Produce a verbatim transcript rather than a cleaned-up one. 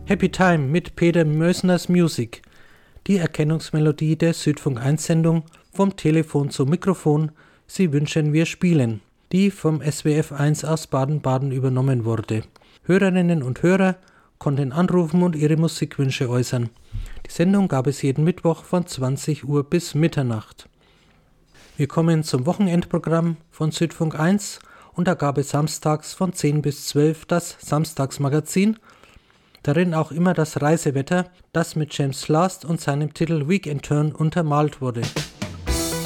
Happy Time mit Peter Mösners Music. Die Erkennungsmelodie der Südfunk eins Sendung vom Telefon zum Mikrofon, Sie wünschen wir spielen, die vom S W F eins aus Baden-Baden übernommen wurde. Hörerinnen und Hörer konnten anrufen und ihre Musikwünsche äußern. Die Sendung gab es jeden Mittwoch von zwanzig Uhr bis Mitternacht. Wir kommen zum Wochenendprogramm von Südfunk eins und da gab es samstags von zehn bis zwölf das Samstagsmagazin, darin auch immer das Reisewetter, das mit James Last und seinem Titel Weekend Turn untermalt wurde.